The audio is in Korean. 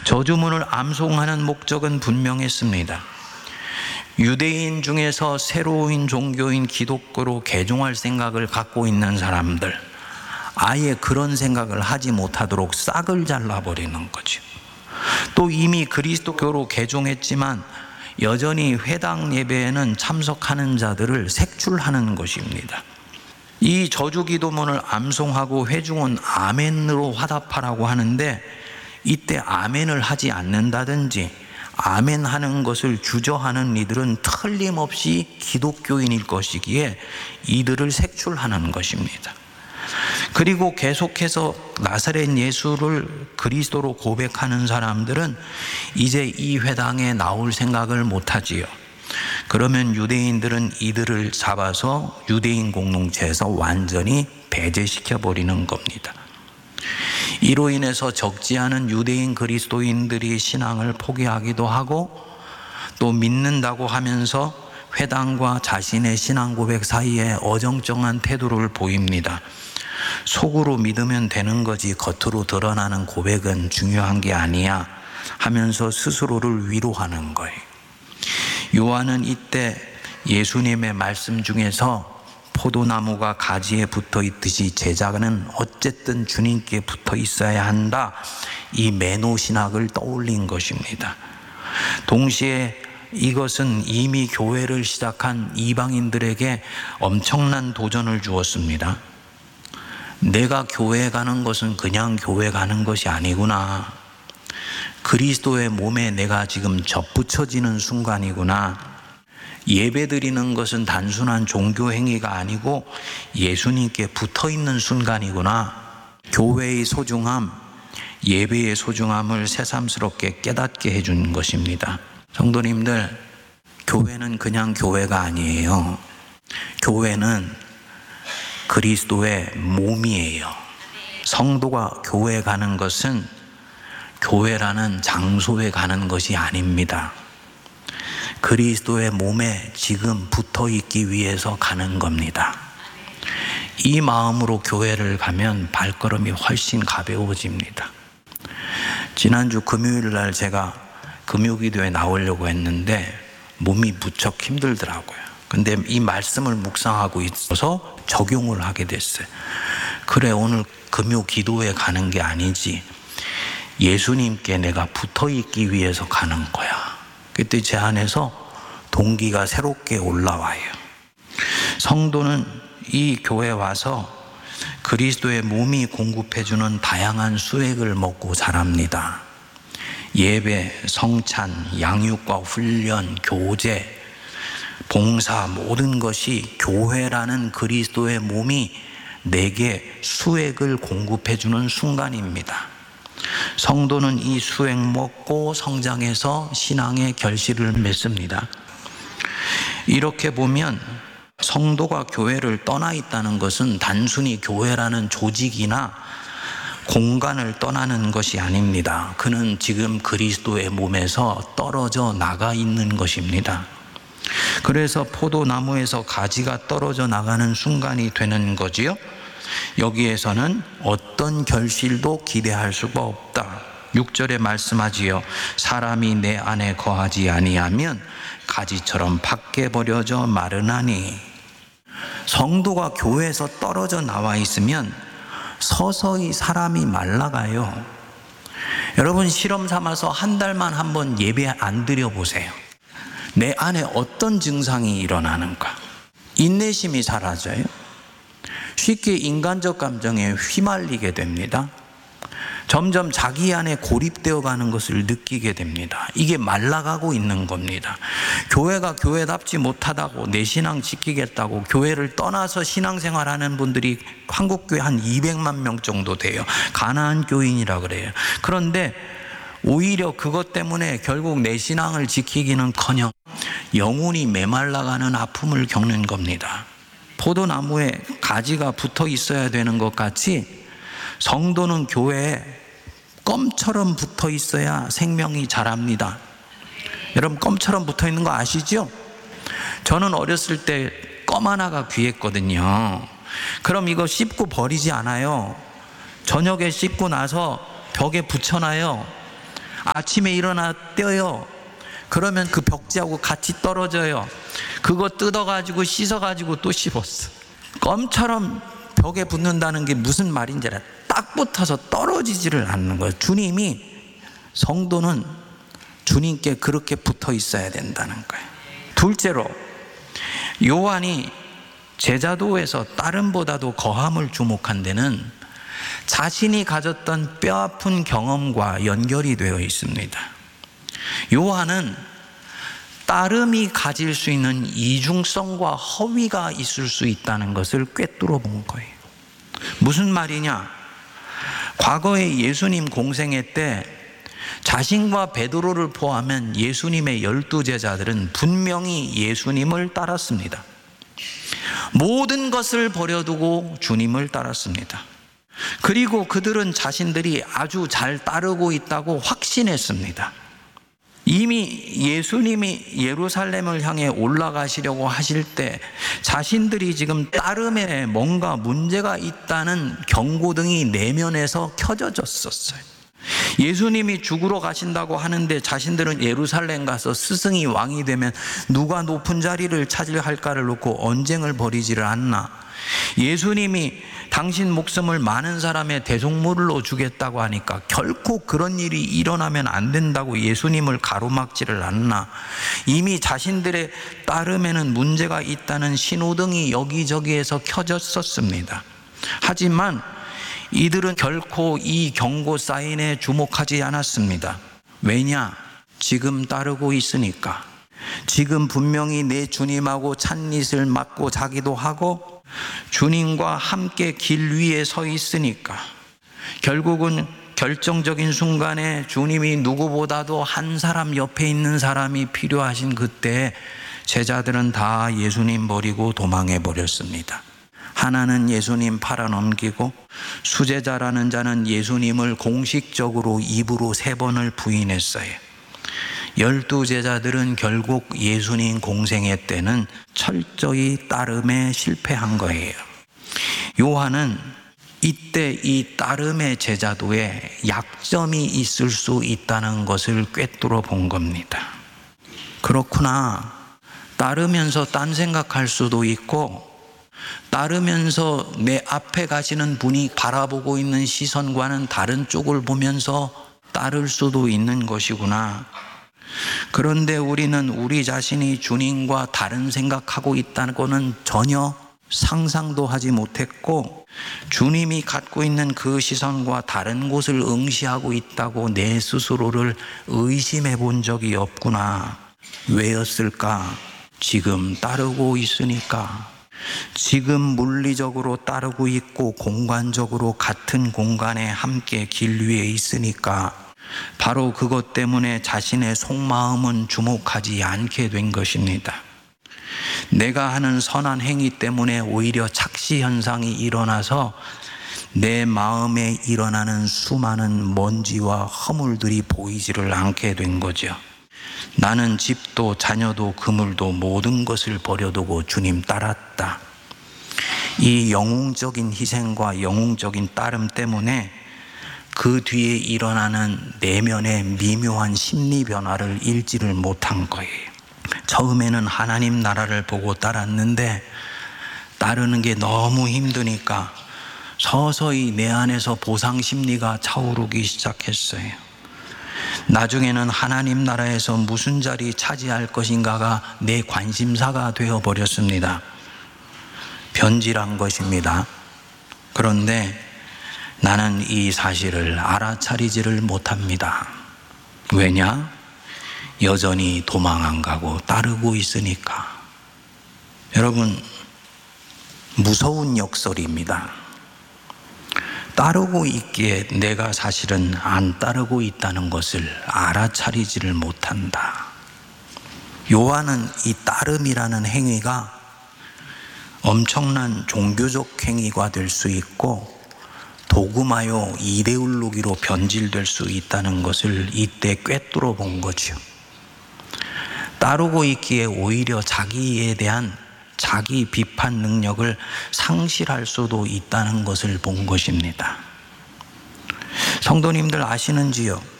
저주문을 암송하는 목적은 분명했습니다. 유대인 중에서 새로운 종교인 기독교로 개종할 생각을 갖고 있는 사람들, 아예 그런 생각을 하지 못하도록 싹을 잘라버리는 거죠. 또 이미 그리스도교로 개종했지만 여전히 회당 예배에는 참석하는 자들을 색출하는 것입니다. 이 저주 기도문을 암송하고 회중은 아멘으로 화답하라고 하는데, 이때 아멘을 하지 않는다든지 아멘 하는 것을 주저하는 이들은 틀림없이 기독교인일 것이기에 이들을 색출하는 것입니다. 그리고 계속해서 나사렛 예수를 그리스도로 고백하는 사람들은 이제 이 회당에 나올 생각을 못하지요. 그러면 유대인들은 이들을 잡아서 유대인 공동체에서 완전히 배제시켜 버리는 겁니다. 이로 인해서 적지 않은 유대인 그리스도인들이 신앙을 포기하기도 하고, 또 믿는다고 하면서 회당과 자신의 신앙 고백 사이에 어정쩡한 태도를 보입니다. 속으로 믿으면 되는 거지 겉으로 드러나는 고백은 중요한 게 아니야 하면서 스스로를 위로하는 거예요. 요한은 이때 예수님의 말씀 중에서 포도나무가 가지에 붙어 있듯이 제자는 어쨌든 주님께 붙어 있어야 한다, 이 매노 신학을 떠올린 것입니다. 동시에 이것은 이미 교회를 시작한 이방인들에게 엄청난 도전을 주었습니다. 내가 교회 가는 것은 그냥 교회 가는 것이 아니구나. 그리스도의 몸에 내가 지금 접붙여지는 순간이구나. 예배 드리는 것은 단순한 종교 행위가 아니고 예수님께 붙어 있는 순간이구나. 교회의 소중함, 예배의 소중함을 새삼스럽게 깨닫게 해준 것입니다. 성도님들, 교회는 그냥 교회가 아니에요. 교회는 그리스도의 몸이에요. 성도가 교회 가는 것은 교회라는 장소에 가는 것이 아닙니다. 그리스도의 몸에 지금 붙어 있기 위해서 가는 겁니다. 이 마음으로 교회를 가면 발걸음이 훨씬 가벼워집니다. 지난주 금요일 날 제가 금요기도에 나오려고 했는데 몸이 무척 힘들더라고요. 근데 이 말씀을 묵상하고 있어서 적용을 하게 됐어요. 그래, 오늘 금요기도에 가는 게 아니지, 예수님께 내가 붙어 있기 위해서 가는 거야. 그때 제 안에서 동기가 새롭게 올라와요. 성도는 이 교회에 와서 그리스도의 몸이 공급해주는 다양한 수액을 먹고 자랍니다. 예배, 성찬, 양육과 훈련, 교제, 봉사, 모든 것이 교회라는 그리스도의 몸이 내게 수액을 공급해주는 순간입니다. 성도는 이 수액 먹고 성장해서 신앙의 결실을 맺습니다. 이렇게 보면 성도가 교회를 떠나 있다는 것은 단순히 교회라는 조직이나 공간을 떠나는 것이 아닙니다. 그는 지금 그리스도의 몸에서 떨어져 나가 있는 것입니다. 그래서 포도나무에서 가지가 떨어져 나가는 순간이 되는 거지요. 여기에서는 어떤 결실도 기대할 수가 없다. 6절에 말씀하지요. 사람이 내 안에 거하지 아니하면 가지처럼 밖에 버려져 마르나니. 성도가 교회에서 떨어져 나와 있으면 서서히 사람이 말라가요. 여러분, 실험 삼아서 한 달만 한번 예배 안 드려보세요. 내 안에 어떤 증상이 일어나는가? 인내심이 사라져요. 쉽게 인간적 감정에 휘말리게 됩니다. 점점 자기 안에 고립되어 가는 것을 느끼게 됩니다. 이게 말라가고 있는 겁니다. 교회가 교회답지 못하다고, 내 신앙 지키겠다고 교회를 떠나서 신앙생활하는 분들이 한국교회 한 200만 명 정도 돼요. 가나안 교인이라 그래요. 그런데 오히려 그것 때문에 결국 내 신앙을 지키기는커녕 영혼이 메말라가는 아픔을 겪는 겁니다. 포도나무에 가지가 붙어 있어야 되는 것 같이 성도는 교회에 껌처럼 붙어 있어야 생명이 자랍니다. 여러분, 껌처럼 붙어 있는 거 아시죠? 저는 어렸을 때 껌 하나가 귀했거든요. 그럼 이거 씹고 버리지 않아요. 저녁에 씹고 나서 벽에 붙여놔요. 아침에 일어나 떼요. 그러면 그 벽지하고 같이 떨어져요. 그거 뜯어가지고 씻어가지고 또 씹었어. 껌처럼 벽에 붙는다는 게 무슨 말인지 알아? 딱 붙어서 떨어지지를 않는 거예요. 주님이, 성도는 주님께 그렇게 붙어 있어야 된다는 거예요. 둘째로, 요한이 제자도에서 다름보다도 거함을 주목한 데는 자신이 가졌던 뼈아픈 경험과 연결이 되어 있습니다. 요한은 따름이 가질 수 있는 이중성과 허위가 있을 수 있다는 것을 꿰뚫어 본 거예요. 무슨 말이냐? 과거에 예수님 공생애 때 자신과 베드로를 포함한 예수님의 12제자들은 분명히 예수님을 따랐습니다. 모든 것을 버려두고 주님을 따랐습니다. 그리고 그들은 자신들이 아주 잘 따르고 있다고 확신했습니다. 이미 예수님이 예루살렘을 향해 올라가시려고 하실 때 자신들이 지금 따름에 뭔가 문제가 있다는 경고등이 내면에서 켜져졌었어요. 예수님이 죽으러 가신다고 하는데 자신들은 예루살렘 가서 스승이 왕이 되면 누가 높은 자리를 차지를 할까를 놓고 언쟁을 벌이지를 않나. 예수님이 당신 목숨을 많은 사람의 대속물로 주겠다고 하니까 결코 그런 일이 일어나면 안 된다고 예수님을 가로막지를 않나. 이미 자신들의 따름에는 문제가 있다는 신호등이 여기저기에서 켜졌었습니다. 하지만 이들은 결코 이 경고 사인에 주목하지 않았습니다. 왜냐? 지금 따르고 있으니까. 지금 분명히 내 주님하고 찻잎을 맞고 자기도 하고 주님과 함께 길 위에 서 있으니까. 결국은 결정적인 순간에 주님이 누구보다도 한 사람 옆에 있는 사람이 필요하신 그때 제자들은 다 예수님 버리고 도망해 버렸습니다. 하나는 예수님 팔아넘기고 수제자라는 자는 예수님을 공식적으로 입으로 3번을 부인했어요. 12제자들은 결국 예수님 공생애 때는 철저히 따름에 실패한 거예요. 요한은 이때 이 따름의 제자도에 약점이 있을 수 있다는 것을 꿰뚫어 본 겁니다. 그렇구나. 따르면서 딴 생각할 수도 있고, 따르면서 내 앞에 가시는 분이 바라보고 있는 시선과는 다른 쪽을 보면서 따를 수도 있는 것이구나. 그런데 우리는 우리 자신이 주님과 다른 생각하고 있다고는 전혀 상상도 하지 못했고, 주님이 갖고 있는 그 시선과 다른 곳을 응시하고 있다고 내 스스로를 의심해 본 적이 없구나. 왜였을까? 지금 따르고 있으니까. 지금 물리적으로 따르고 있고 공간적으로 같은 공간에 함께 길 위에 있으니까 바로 그것 때문에 자신의 속마음은 주목하지 않게 된 것입니다. 내가 하는 선한 행위 때문에 오히려 착시 현상이 일어나서 내 마음에 일어나는 수많은 먼지와 허물들이 보이지를 않게 된 거죠. 나는 집도 자녀도 그물도 모든 것을 버려두고 주님 따랐다. 이 영웅적인 희생과 영웅적인 따름 때문에 그 뒤에 일어나는 내면의 미묘한 심리 변화를 읽지를 못한 거예요. 처음에는 하나님 나라를 보고 따랐는데 따르는 게 너무 힘드니까 서서히 내 안에서 보상 심리가 차오르기 시작했어요. 나중에는 하나님 나라에서 무슨 자리 차지할 것인가가 내 관심사가 되어버렸습니다. 변질한 것입니다. 그런데 나는 이 사실을 알아차리지를 못합니다. 왜냐? 여전히 도망 안 가고 따르고 있으니까. 여러분, 무서운 역설입니다. 따르고 있기에 내가 사실은 안 따르고 있다는 것을 알아차리지를 못한다. 요한은 이 따름이라는 행위가 엄청난 종교적 행위가 될 수 있고 도구마요 이데올로기로 변질될 수 있다는 것을 이때 꿰뚫어 본 거죠. 따르고 있기에 오히려 자기에 대한 자기 비판 능력을 상실할 수도 있다는 것을 본 것입니다. 성도님들 아시는지요?